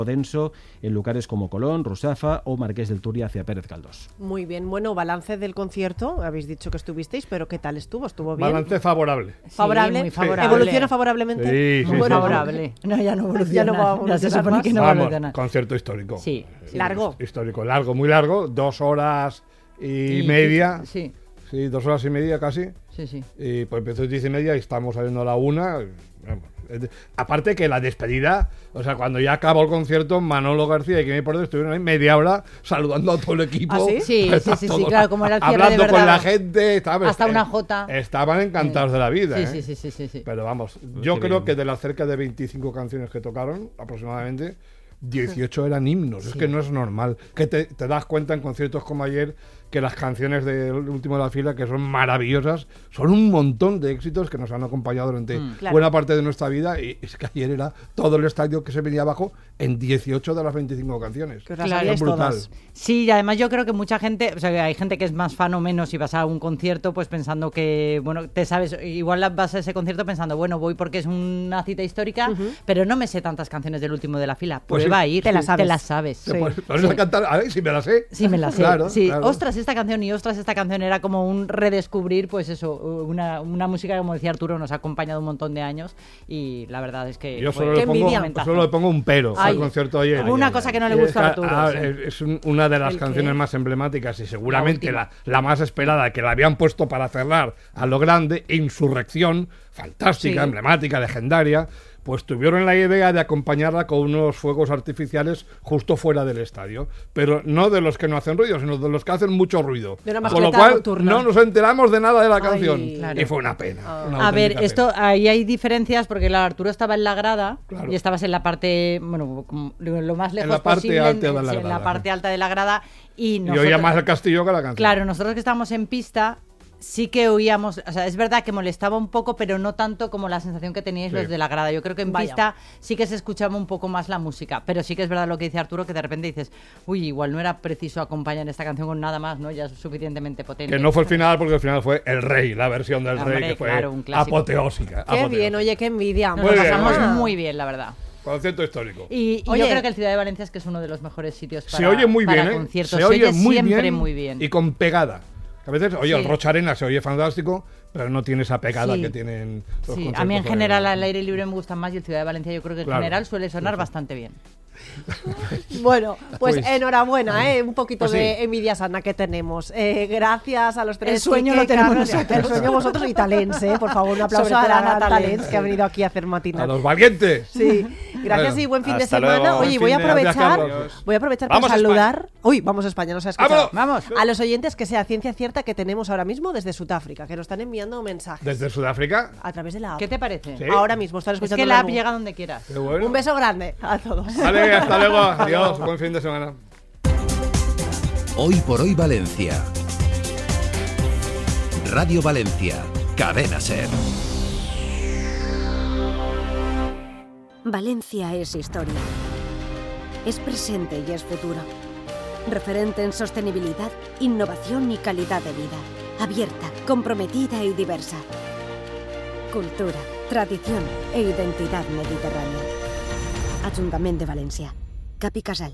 denso en lugares como Colón, Rusafa o Marqués del Turia hacia Pérez Galdós. Muy bien, bueno, balance del concierto, habéis dicho que estuvisteis, pero ¿qué tal estuvo? ¿Estuvo bien? Balance favorable. ¿Favorable? Sí, muy favorable. ¿Evoluciona favorablemente? Sí, Muy bueno, favorable. No, ya no evoluciona. Ya no va a evolucionar se supone más. que no va a Vamos, evolucionar. concierto histórico. Sí. ¿Largo? Histórico, largo, muy largo, 2 horas y media. Sí, Sí, 2 horas y media casi. sí. Y pues empezó a 10:30 y estamos saliendo a la 1. Vamos, aparte que la despedida, o sea, cuando ya acabó el concierto, Manolo García y Quimi Porter estuvieron ahí media hora saludando a todo el equipo. ¿Ah, sí? Sí, Todos claro, como era el cierre hablando de verdad. con la gente, ¿sabes? Hasta una jota. Estaban encantados de la vida. Sí. Pero vamos, yo creo que de las cerca de 25 canciones que tocaron, aproximadamente, 18 eran himnos. Es que no es normal. Que te das cuenta en conciertos como ayer que las canciones del último de la fila, que son maravillosas, son un montón de éxitos que nos han acompañado durante buena parte de nuestra vida, y es que ayer era todo el estadio que se venía abajo en 18 de las 25 canciones. Que os las Claro, sabíais brutal. todas. Sí, y además yo creo que mucha gente, o sea, que hay gente que es más fan o menos y vas a un concierto pues pensando que, bueno, te sabes, igual vas a ese concierto pensando, bueno, voy porque es una cita histórica, pero no me sé tantas canciones del último de la fila. Pues Prueba sí, a ir, te las sabes. Te las sabes. Sí. Pues a cantar, a ver si me la sé. Sí, me la sé. Claro, sí. claro. Ostras, esta canción era como un redescubrir, pues eso, una música, como decía Arturo, nos ha acompañado un montón de años y la verdad es que Yo fue- solo qué le pongo un pero Ay, al concierto de ayer. hubo una cosa que no le gustó a Arturo. sí. Es una de las ¿El canciones qué? más emblemáticas y seguramente última. la más esperada, que la habían puesto para cerrar a lo grande, Insurrección, fantástica, Sí. emblemática, legendaria. Pues tuvieron la idea de acompañarla con unos fuegos artificiales justo fuera del estadio. Pero no de los que no hacen ruido, sino de los que hacen mucho ruido. De una Con lo mascleta cual nocturna. no nos enteramos de nada de la canción. claro. Y fue una pena. una A ver, auténtica esto pena. ahí hay diferencias porque claro, Arturo estaba en la grada Claro. y estabas en la parte, bueno, como lo más lejos la parte posible, alta de la sí, en la grada, parte alta de la grada y Y nosotros, oía más el castillo que la canción. claro, nosotros que estábamos en pista sí que oíamos, o sea, es verdad que molestaba un poco, pero no tanto como la sensación que teníais Sí. los de la grada. Yo creo que en Vaya. pista sí que se escuchaba un poco más la música, pero sí que es verdad lo que dice Arturo, que de repente dices, uy, igual no era preciso acompañar esta canción con nada más, ¿no? Ya es suficientemente potente. Que no fue el final, porque el final fue El Rey, la versión del Hombre, Rey, que fue claro, un clásico. apoteósica. Qué bien, oye, qué envidia. Nos Muy lo bien, pasamos muy bien. muy bien, la verdad. Concierto histórico. Y Oye, yo creo que el Ciudad de Valencia es que es uno de los mejores sitios para, Se oye muy para bien, ¿eh? conciertos. Se oye muy siempre bien, muy bien. y con pegada. A veces, oye, el Sí. Rocha Arena se oye fantástico, pero no tiene esa pegada Sí. que tienen los Sí, conciertos a mí en por general ahí. al aire libre me gustan más y el Ciudad de Valencia yo creo que en Claro. general suele sonar bastante bien. Bueno, pues Pues- enhorabuena, un poquito Pues sí. de envidia sana que tenemos. Gracias a los tres. El sueño Quique, lo tenemos Carlos, nosotros. El sueño vosotros y Talents, por favor, un aplauso Sobre a todo la a gran Talents. Talents que ha venido aquí a hacer matinal. A los valientes. Sí, gracias Bueno, y buen fin de hasta semana. luego. Oye, Buen voy a fin de- aprovechar, Gracias, para Vamos a saludar. Uy, vamos a España, no se ha escuchado. ¡Vámonos! Vamos. A los oyentes que sea ciencia cierta que tenemos ahora mismo desde Sudáfrica, que nos están enviando mensajes Desde Sudáfrica. a través de la app. ¿Qué te parece? Sí. Ahora mismo están Es escuchando que la app Manu. llega donde quieras. Qué bueno. Un beso grande a todos. Vale, hasta luego. Adiós. Buen fin de semana. Hoy por hoy Valencia. Radio Valencia. Cadena Ser. Valencia es historia. Es presente y es futuro. Referente en sostenibilidad, innovación y calidad de vida. Abierta, comprometida y diversa. Cultura, tradición e identidad mediterránea. Ayuntamiento de Valencia. Capi Casal.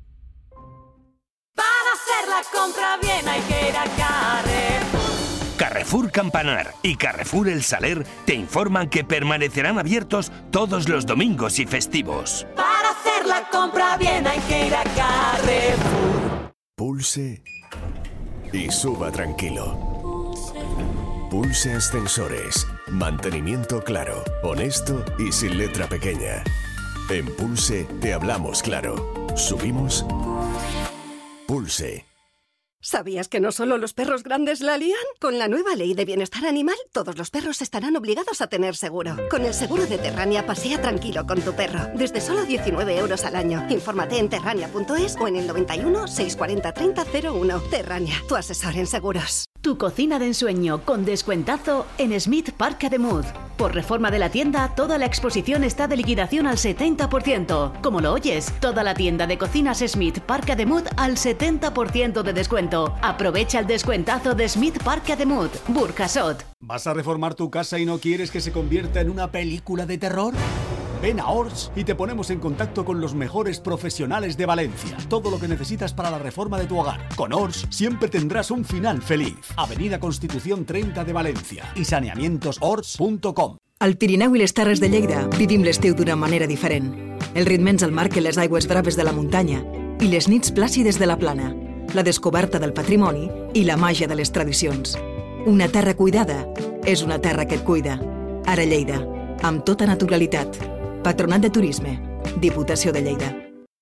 Para hacer la compra bien hay que ir a Carrefour. Carrefour Campanar y Carrefour El Saler te informan que permanecerán abiertos todos los domingos y festivos. Para hacer la compra bien hay que ir a Carrefour. Pulse y suba tranquilo. Pulse Ascensores. Mantenimiento claro, honesto y sin letra pequeña. En Pulse te hablamos claro. Subimos. Pulse. ¿Sabías que no solo los perros grandes la lían? Con la nueva ley de bienestar animal, todos los perros estarán obligados a tener seguro. Con el seguro de Terrania, pasea tranquilo con tu perro. Desde solo 19 euros al año. Infórmate en terrania.es o en el 91 640 3001. Terrania, tu asesor en seguros. Tu cocina de ensueño con descuentazo en Smith Park Ademuz. Por reforma de la tienda, toda la exposición está de liquidación al 70%. Como lo oyes, toda la tienda de cocinas Smith Park Ademuz al 70% de descuento. Aprovecha el descuentazo de Smith Park Ademuz, Burjasot. ¿Vas a reformar tu casa y no quieres que se convierta en una película de terror? Ven a Ors y te ponemos en contacto con los mejores profesionales de Valencia. Todo lo que necesitas para la reforma de tu hogar. Con Ors siempre tendrás un final feliz. Avenida Constitución 30 de Valencia y saneamientosors.com. Al Pirineu i les Terres de Lleida vivim l'estiu d'una manera diferent. El ritme ens el marquen les aigües braves de la muntanya i les nits plàcides de la plana, la descoberta del patrimoni i la màgia de les tradicions. Una terra cuidada és una terra que et cuida. Ara Lleida, amb tota naturalitat. Patronat de Turisme, Diputació de Lleida.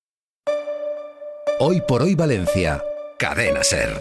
Hoy por hoy Valencia, Cadena SER.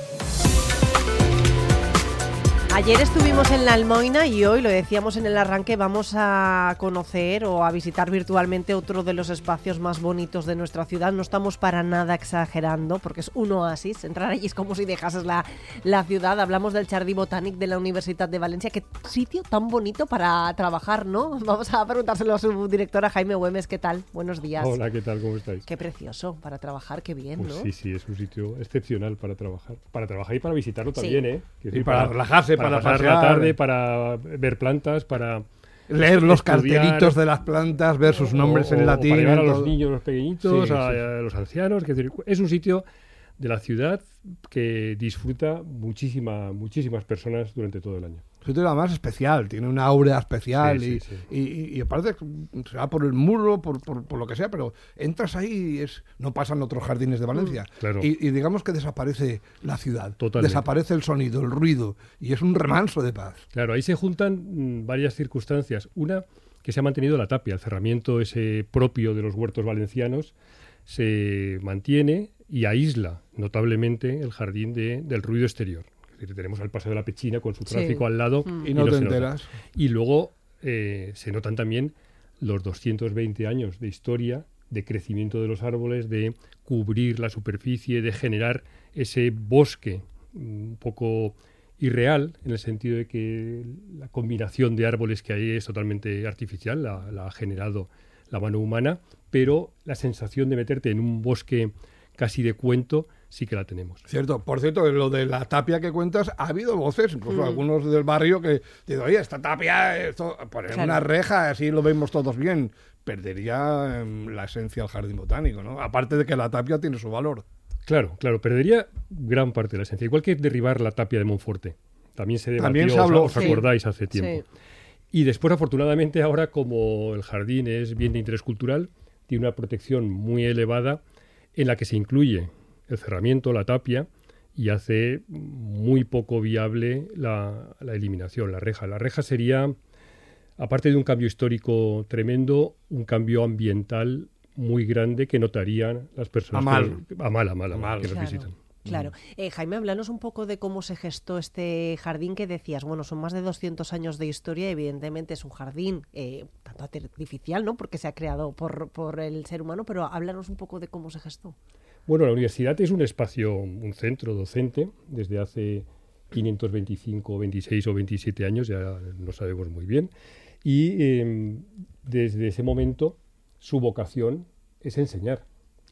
Ayer estuvimos en la Almoina y hoy, lo decíamos en el arranque, vamos a conocer o a visitar virtualmente otro de los espacios más bonitos de nuestra ciudad. No estamos para nada exagerando porque es un oasis. Entrar allí es como si dejases la ciudad. Hablamos del Jardí Botànic de la Universidad de Valencia. Qué sitio tan bonito para trabajar, ¿no? Vamos a preguntárselo a su directora, Jaime Güemes. ¿Qué tal? Buenos días. Hola, ¿qué tal? ¿Cómo estáis? Qué precioso para trabajar, qué bien, pues ¿no? Sí, es un sitio excepcional para trabajar. Para trabajar y para visitarlo también, ¿eh? Y para relajarse, para pasar pasear, la tarde, para ver plantas, para leer los cartelitos de las plantas, ver sus nombres en latín. Para llevar a los niños, los pequeñitos, a los ancianos. Es un sitio de la ciudad que disfruta muchísimas personas durante todo el año. Es un sitio además especial, tiene una aura especial y aparte se va por el muro, por lo que sea, pero entras ahí y no pasan otros jardines de Valencia. Claro. Y digamos que desaparece la ciudad, Totalmente. Desaparece el sonido, el ruido, y es un remanso de paz. Claro, ahí se juntan varias circunstancias. Una, que se ha mantenido la tapia, el cerramiento ese propio de los huertos valencianos se mantiene y aísla notablemente el jardín del ruido exterior. Tenemos al Paseo de la Pechina con su tráfico al lado y no te enteras. Y luego se notan también los 220 años de historia, de crecimiento de los árboles, de cubrir la superficie, de generar ese bosque un poco irreal, en el sentido de que la combinación de árboles que hay es totalmente artificial, la ha generado la mano humana, pero la sensación de meterte en un bosque casi de cuento sí que la tenemos. Cierto. Por cierto, lo de la tapia que cuentas, ha habido voces, incluso algunos del barrio, que dicen, oye, esta tapia, poner una reja, así lo vemos todos bien. Perdería la esencia del jardín botánico, ¿no? Aparte de que la tapia tiene su valor. Claro, perdería gran parte de la esencia. Igual que derribar la tapia de Monforte. También se debatió, También se habló, os acordáis, hace tiempo. Sí. Y después, afortunadamente, ahora como el jardín es bien de interés cultural, tiene una protección muy elevada en la que se incluye el cerramiento, la tapia, y hace muy poco viable la eliminación, la reja. La reja sería, aparte de un cambio histórico tremendo, un cambio ambiental muy grande que notarían las personas a mal que nos visitan. Claro. Jaime, háblanos un poco de cómo se gestó este jardín que decías. Bueno, son más de 200 años de historia, evidentemente es un jardín tanto artificial, ¿no? Porque se ha creado por el ser humano, pero háblanos un poco de cómo se gestó. Bueno, la universidad es un espacio, un centro docente, desde hace 525, 26 o 27 años, ya no sabemos muy bien, y desde ese momento su vocación es enseñar.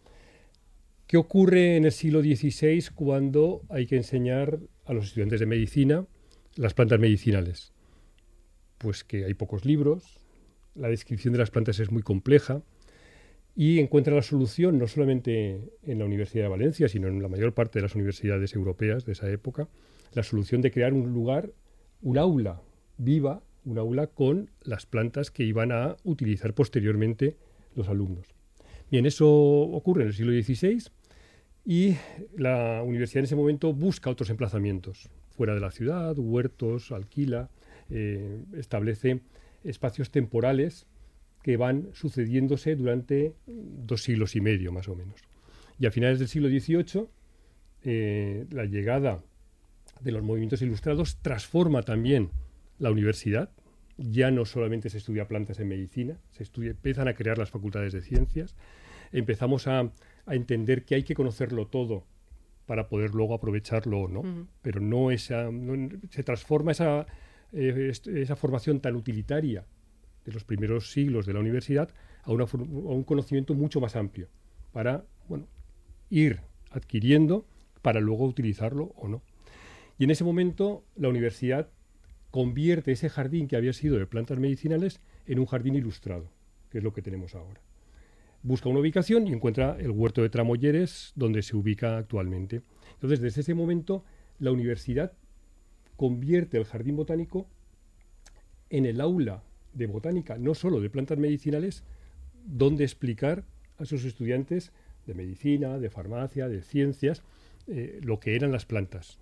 ¿Qué ocurre en el siglo XVI cuando hay que enseñar a los estudiantes de medicina las plantas medicinales? Pues que hay pocos libros, la descripción de las plantas es muy compleja y encuentra la solución no solamente en la Universidad de Valencia, sino en la mayor parte de las universidades europeas de esa época, la solución de crear un lugar, un aula viva, un aula con las plantas que iban a utilizar posteriormente los alumnos. Bien, eso ocurre en el siglo XVI. Y la universidad en ese momento busca otros emplazamientos fuera de la ciudad, huertos, alquila, establece espacios temporales que van sucediéndose durante 2 siglos y medio más o menos. Y a finales del siglo XVIII la llegada de los movimientos ilustrados transforma también la universidad. Ya no solamente se estudia plantas en medicina, empiezan a crear las facultades de ciencias, empezamos a entender que hay que conocerlo todo para poder luego aprovecharlo o no, pero se transforma esa formación tan utilitaria de los primeros siglos de la universidad a un conocimiento mucho más amplio para ir adquiriendo para luego utilizarlo o no. Y en ese momento la universidad convierte ese jardín que había sido de plantas medicinales en un jardín ilustrado. que es lo que tenemos ahora. Busca una ubicación y encuentra el huerto de Tramolleres, donde se ubica actualmente. Entonces, desde ese momento, la universidad convierte el jardín botánico en el aula de botánica, no solo de plantas medicinales, donde explicar a sus estudiantes de medicina, de farmacia, de ciencias, lo que eran las plantas.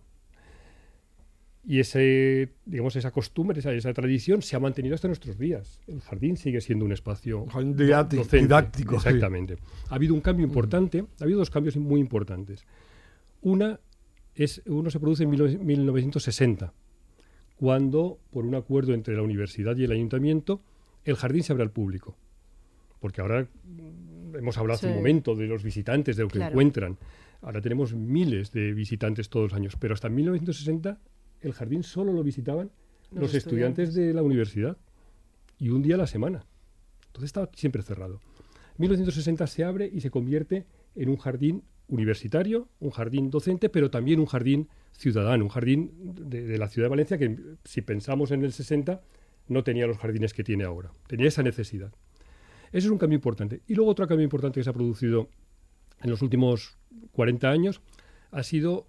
Y esa costumbre, esa tradición se ha mantenido hasta nuestros días. El jardín sigue siendo un espacio didáctico. Exactamente. Sí. Ha habido un cambio importante, ha habido dos cambios muy importantes. Uno se produce en 1960, cuando, por un acuerdo entre la universidad y el ayuntamiento, el jardín se abre al público. Porque ahora hemos hablado hace un momento de los visitantes, de lo que encuentran. Ahora tenemos miles de visitantes todos los años, pero hasta 1960 el jardín solo lo visitaban los estudiantes de la universidad, y un día a la semana. Entonces estaba siempre cerrado. En 1960 se abre y se convierte en un jardín universitario, un jardín docente, pero también un jardín ciudadano, un jardín de la ciudad de Valencia que, si pensamos en el 60, no tenía los jardines que tiene ahora. Tenía esa necesidad. Eso es un cambio importante. Y luego otro cambio importante que se ha producido en los últimos 40 años ha sido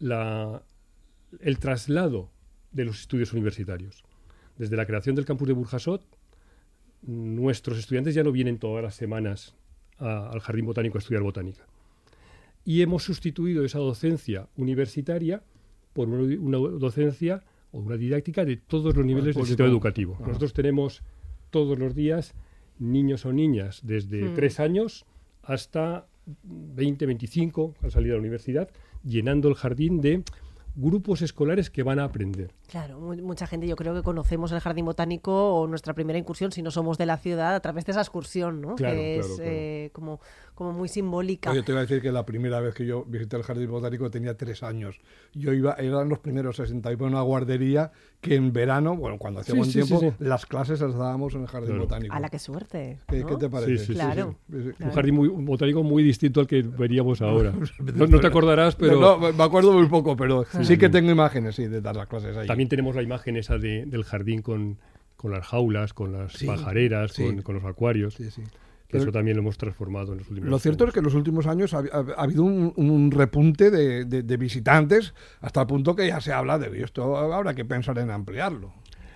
el traslado de los estudios universitarios. Desde la creación del campus de Burjasot, nuestros estudiantes ya no vienen todas las semanas al Jardín Botánico a estudiar botánica. Y hemos sustituido esa docencia universitaria por una docencia o una didáctica de todos los niveles del sistema educativo. Nosotros tenemos todos los días niños o niñas desde 3 años hasta 20, 25 al salir de la universidad, llenando el jardín de grupos escolares que van a aprender. Claro, mucha gente yo creo que conocemos el Jardín Botánico o nuestra primera incursión, si no somos de la ciudad, a través de esa excursión, ¿no? Claro, que claro, es como muy simbólica. Oye, te iba a decir que la primera vez que yo visité el Jardín Botánico tenía 3 años. Eran los primeros 60, iba a una guardería que en verano, bueno, cuando hacía buen tiempo, las clases las dábamos en el Jardín Botánico. ¡Hala, qué suerte! ¿Qué te parece? Sí, claro. Un jardín botánico muy distinto al que veríamos ahora. No te acordarás, pero... No, me acuerdo muy poco, pero sí que tengo imágenes de dar las clases ahí. También tenemos la imagen esa del jardín con las jaulas, con las pajareras, con los acuarios. Sí. Eso también lo hemos transformado en los últimos años. Lo cierto es que en los últimos años ha habido un repunte de visitantes, hasta el punto que ya se habla de esto. Habrá que pensar en ampliarlo.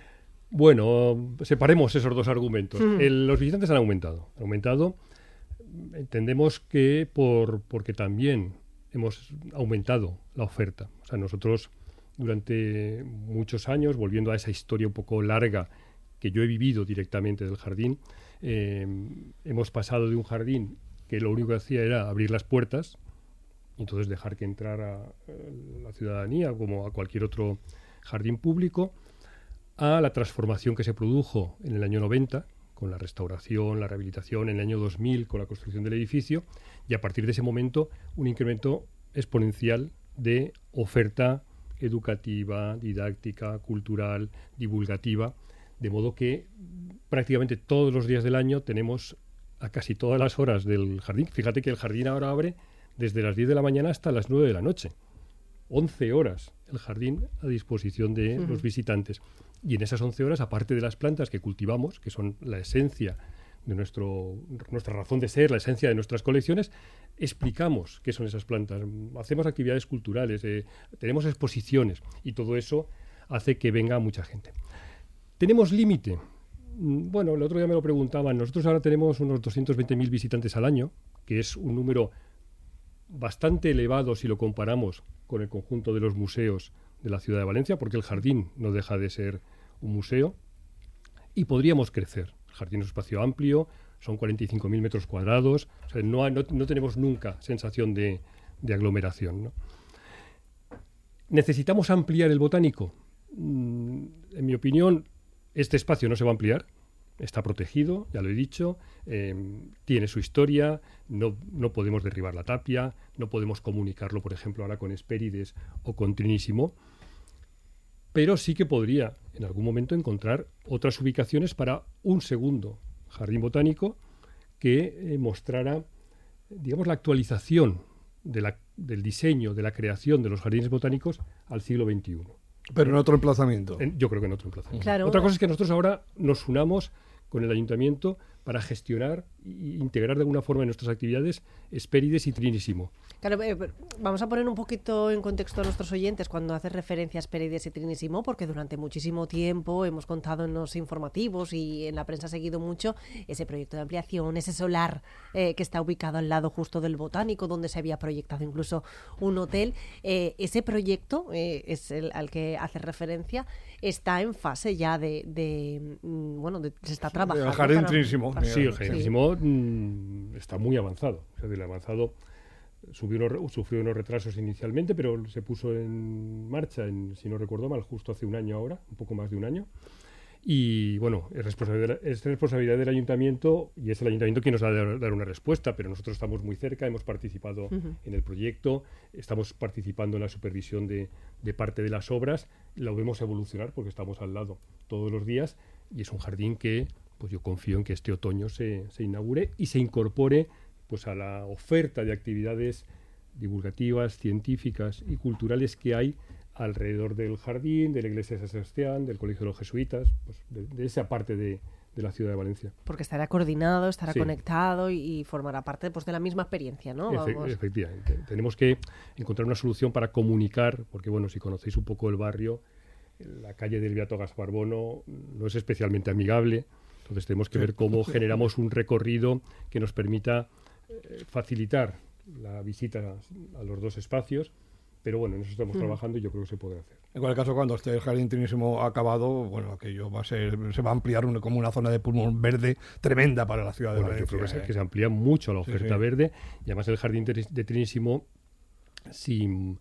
Bueno, separemos esos dos argumentos. Los visitantes han aumentado. Entendemos que porque también hemos aumentado la oferta. O sea, nosotros durante muchos años, volviendo a esa historia un poco larga que yo he vivido directamente del jardín, hemos pasado de un jardín que lo único que hacía era abrir las puertas y entonces dejar que entrara la ciudadanía como a cualquier otro jardín público, a la transformación que se produjo en el año 90 con la restauración, la rehabilitación, en el año 2000 con la construcción del edificio, y a partir de ese momento un incremento exponencial de oferta educativa, didáctica, cultural, divulgativa, de modo que prácticamente todos los días del año tenemos a casi todas las horas del jardín. Fíjate que el jardín ahora abre desde las 10 de la mañana hasta las 9 de la noche. 11 horas el jardín a disposición de los visitantes. Y en esas 11 horas, aparte de las plantas que cultivamos, que son la esencia de nuestra razón de ser, la esencia de nuestras colecciones, explicamos qué son esas plantas, hacemos actividades culturales, tenemos exposiciones, y todo eso hace que venga mucha gente. ¿Tenemos límite? Bueno, el otro día me lo preguntaban. Nosotros ahora tenemos unos 220.000 visitantes al año, que es un número bastante elevado si lo comparamos con el conjunto de los museos de la ciudad de Valencia, porque el jardín no deja de ser un museo, y podríamos crecer. El jardín es un espacio amplio, son 45.000 metros cuadrados, o sea, no tenemos nunca sensación de aglomeración, ¿no? ¿Necesitamos ampliar el botánico? En mi opinión, este espacio no se va a ampliar, está protegido, ya lo he dicho, tiene su historia, no podemos derribar la tapia, no podemos comunicarlo, por ejemplo, ahora con Hespérides o con Trinissimo, pero sí que podría en algún momento encontrar otras ubicaciones para un segundo jardín botánico que mostrara, digamos, la actualización del diseño, de la creación de los jardines botánicos al siglo XXI. Pero en otro emplazamiento. Yo creo que en otro emplazamiento. Claro. Otra cosa es que nosotros ahora nos unamos con el ayuntamiento para gestionar e integrar de alguna forma en nuestras actividades Hespérides y Trinissimo. Claro, vamos a poner un poquito en contexto a nuestros oyentes cuando haces referencia a Hespérides y Trinissimo, porque durante muchísimo tiempo hemos contado en los informativos y en la prensa ha seguido mucho ese proyecto de ampliación, ese solar que está ubicado al lado justo del Botánico, donde se había proyectado incluso un hotel. Ese proyecto es el al que hace referencia, está en fase ya se está trabajando. El Jardín Trinissimo. Sí, el Jardín Trinissimo está muy avanzado. O sea, el avanzado sufrió unos retrasos inicialmente, pero se puso en marcha, si no recuerdo mal, justo hace un año ahora, un poco más de un año. Y bueno, es responsabilidad del ayuntamiento, y es el ayuntamiento quien nos va a dar una respuesta, pero nosotros estamos muy cerca, hemos participado en el proyecto, estamos participando en la supervisión de parte de las obras, lo vemos evolucionar porque estamos al lado todos los días, y es un jardín que pues yo confío en que este otoño se inaugure y se incorpore pues a la oferta de actividades divulgativas, científicas y culturales que hay alrededor del jardín, de la iglesia de San Sebastián, del Colegio de los Jesuitas, pues de esa parte de la ciudad de Valencia. Porque estará coordinado, estará conectado y formará parte pues de la misma experiencia, ¿no? Efectivamente. Tenemos que encontrar una solución para comunicar, porque bueno, si conocéis un poco el barrio, la calle del Beato Gaspar Bono no es especialmente amigable, entonces tenemos que ver cómo generamos un recorrido que nos permita facilitar la visita a los dos espacios. Pero bueno, en eso estamos trabajando y yo creo que se puede hacer. En cualquier caso, cuando esté el Jardín Trinissimo acabado, bueno, aquello se va a ampliar como una zona de pulmón verde tremenda para la ciudad de Valencia. Yo creo que se amplía mucho la oferta verde, y además el Jardín de Trinissimo, si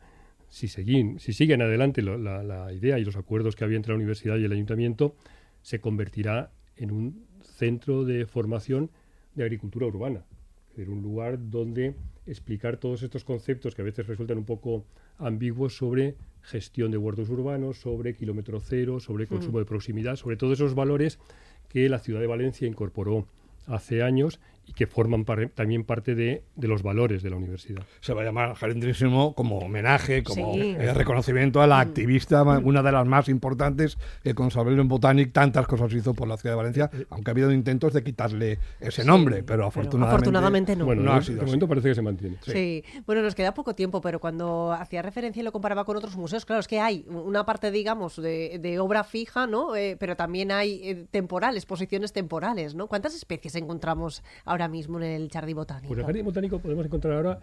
siguen adelante la idea y los acuerdos que había entre la universidad y el ayuntamiento, se convertirá en un centro de formación de agricultura urbana. Es decir, un lugar donde explicar todos estos conceptos que a veces resultan un poco ambiguos sobre gestión de huertos urbanos, sobre kilómetro cero, sobre consumo de proximidad, sobre todos esos valores que la ciudad de Valencia incorporó hace años y que forman también parte de los valores de la universidad. Se va a llamar Jardín Trinissimo como homenaje, como reconocimiento a la activista, una de las más importantes que con Sablero en Botanic tantas cosas hizo por la ciudad de Valencia, aunque ha habido intentos de quitarle ese nombre, pero afortunadamente no. Bueno, no ha de sido momento así. parece que se mantiene. Sí, bueno, nos queda poco tiempo, pero cuando hacía referencia y lo comparaba con otros museos, claro, es que hay una parte, digamos, de obra fija, ¿no? Pero también hay exposiciones temporales, ¿no? ¿Cuántas especies encontramos ahora mismo en el Jardín Botánico? Pues en el Jardín Botánico podemos encontrar ahora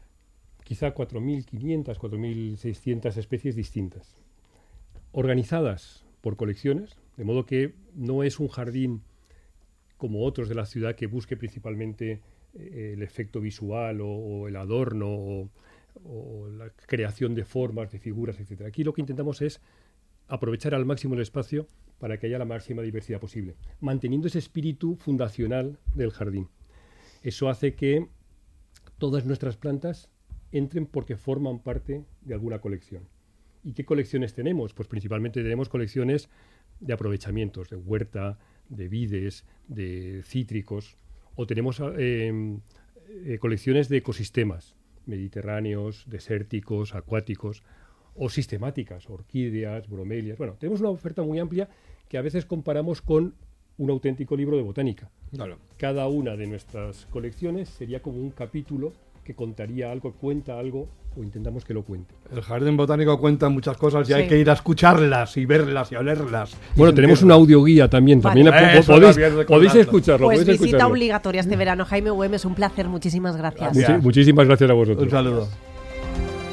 quizá 4.500, 4.600 especies distintas, organizadas por colecciones, de modo que no es un jardín como otros de la ciudad que busque principalmente el efecto visual o el adorno o la creación de formas, de figuras, etc. Aquí lo que intentamos es aprovechar al máximo el espacio para que haya la máxima diversidad posible, manteniendo ese espíritu fundacional del jardín. Eso hace que todas nuestras plantas entren porque forman parte de alguna colección. ¿Y qué colecciones tenemos? Pues principalmente tenemos colecciones de aprovechamientos, de huerta, de vides, de cítricos, o tenemos colecciones de ecosistemas mediterráneos, desérticos, acuáticos, o sistemáticas, orquídeas, bromelias. Bueno, tenemos una oferta muy amplia que a veces comparamos con un auténtico libro de botánica. Claro. Cada una de nuestras colecciones sería como un capítulo que contaría algo, cuenta algo, o intentamos que lo cuente. El Jardín Botánico cuenta muchas cosas y hay que ir a escucharlas y verlas y olerlas. Bueno, tenemos una audioguía también. Podéis escucharlo. Pues podéis visita obligatoria este verano. Jaime Güemes, un placer. Muchísimas gracias. Muchísimas gracias a vosotros. Un saludo.